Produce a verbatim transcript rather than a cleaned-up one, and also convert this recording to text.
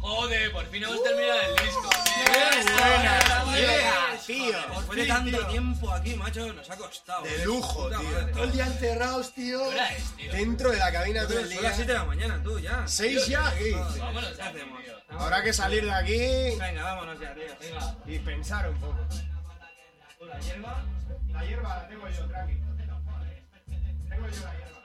Joder, por fin hemos terminado el disco. ¡Qué buena, tío! Después de tanto tiempo aquí, macho, nos ha costado. De lujo, Puta tío. madre. Todo el día encerrados, tío. ¿Qué hora es, tío? Dentro de la cabina todo Son el las día. siete de la mañana, tú, ya. Seis ya aquí. Vámonos ¿Qué ya, hacemos? tío. Habrá que salir de aquí Venga, vámonos ya, tío. Venga. y pensar un poco. La hierba, la hierba la tengo yo, tranqui. Tengo yo la hierba.